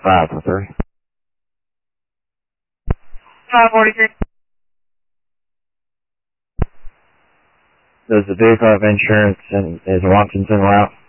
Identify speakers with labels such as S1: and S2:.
S1: 543.
S2: 543.
S1: Does the vehicle have insurance and is Washington route?